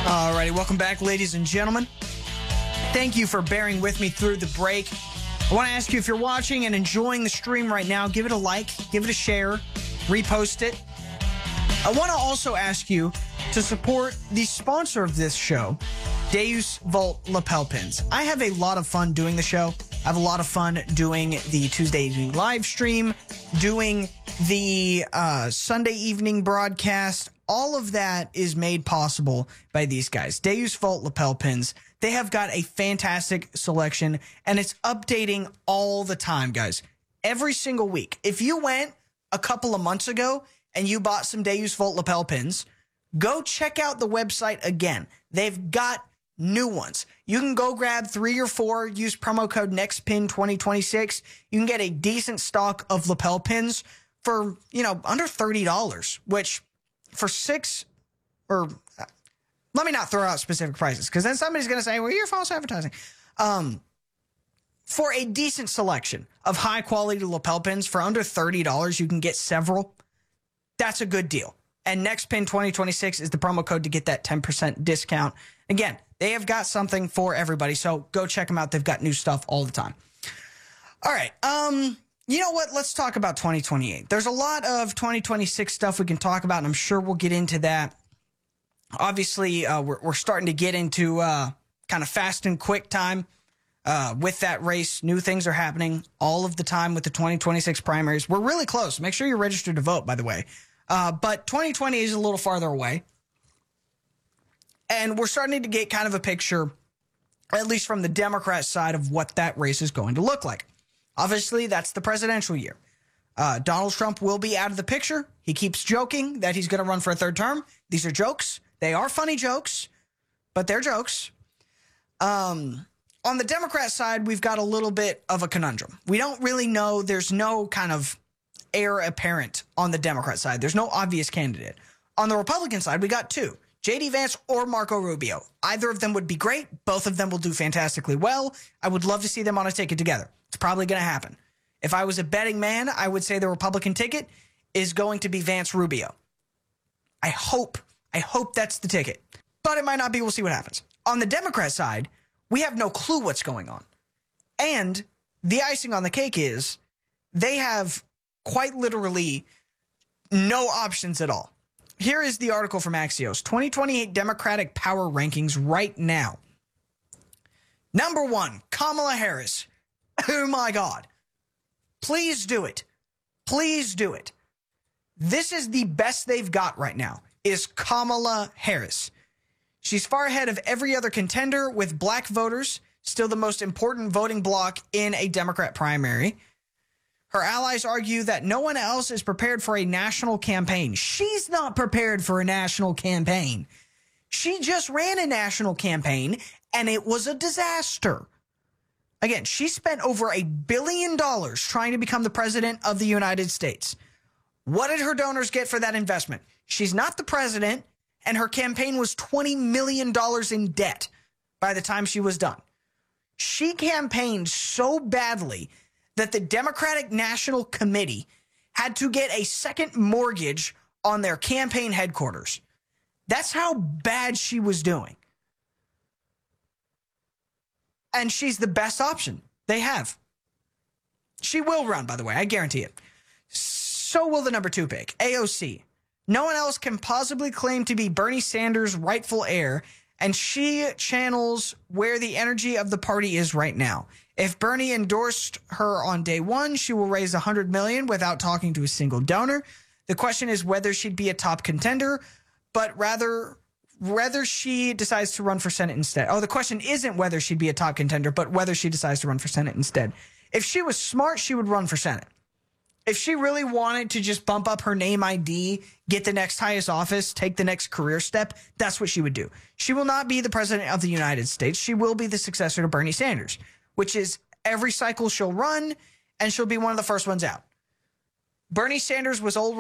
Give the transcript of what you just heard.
Alrighty, welcome back, ladies and gentlemen. Thank you for bearing with me through the break. I want to ask you, if you're watching and enjoying the stream right now, give it a like, give it a share, repost it. I want to also ask you to support the sponsor of this show, Deus Vult lapel pins. I have a lot of fun doing the show. I have a lot of fun doing the Tuesday evening live stream, doing the Sunday evening broadcast. All of that is made possible by these guys. Deus Vult lapel pins. They have got a fantastic selection, and it's updating all the time, guys. Every single week. If you went a couple of months ago and you bought some Deus Vult lapel pins, go check out the website again. They've got new ones. You can go grab 3 or 4, use promo code NEXTPIN2026. You can get a decent stock of lapel pins for, under $30, which for 6 or let me not throw out specific prices, because then somebody's going to say, well, you're false advertising. For a decent selection of high quality lapel pins for under $30, you can get several. That's a good deal. And NEXTPIN2026 is the promo code to get that 10% discount. Again, they have got something for everybody, so go check them out. They've got new stuff all the time. All right. You know what? Let's talk about 2028. There's a lot of 2026 stuff we can talk about, and I'm sure we'll get into that. Obviously, we're starting to get into kind of fast and quick time with that race. New things are happening all of the time with the 2026 primaries. We're really close. Make sure you're registered to vote, by the way. But 2020 is a little farther away. And we're starting to get kind of a picture, at least from the Democrat side, of what that race is going to look like. Obviously, that's the presidential year. Donald Trump will be out of the picture. He keeps joking that he's going to run for a third term. These are jokes. They are funny jokes, but they're jokes. On the Democrat side, we've got a little bit of a conundrum. We don't really know. There's no kind of heir apparent on the Democrat side. There's no obvious candidate. On the Republican side, we got 2. J.D. Vance or Marco Rubio. Either of them would be great. Both of them will do fantastically well. I would love to see them on a ticket together. It's probably going to happen. If I was a betting man, I would say the Republican ticket is going to be Vance Rubio. I hope that's the ticket. But it might not be. We'll see what happens. On the Democrat side, we have no clue what's going on. And the icing on the cake is they have quite literally no options at all. Here is the article from Axios. 2028 Democratic Power Rankings right now. Number 1, Kamala Harris. Oh, my God. Please do it. Please do it. This is the best they've got right now, is Kamala Harris. She's far ahead of every other contender, with black voters still the most important voting bloc in a Democrat primary. Her allies argue that no one else is prepared for a national campaign. She's not prepared for a national campaign. She just ran a national campaign, and it was a disaster. Again, she spent over $1 billion trying to become the president of the United States. What did her donors get for that investment? She's not the president, and her campaign was $20 million in debt by the time she was done. She campaigned so badly that the Democratic National Committee had to get a second mortgage on their campaign headquarters. That's how bad she was doing. And she's the best option they have. She will run, by the way. I guarantee it. So will the number 2 pick, AOC. No one else can possibly claim to be Bernie Sanders' rightful heir, and she channels where the energy of the party is right now. If Bernie endorsed her on day 1, she will raise $100 million without talking to a single donor. The question is whether she'd be a top contender, but rather she decides to run for Senate instead. Oh, the question isn't whether she'd be a top contender, but whether she decides to run for Senate instead. If she was smart, she would run for Senate. If she really wanted to just bump up her name ID, get the next highest office, take the next career step, that's what she would do. She will not be the president of the United States. She will be the successor to Bernie Sanders, which is every cycle she'll run, and she'll be one of the first ones out. Bernie Sanders was old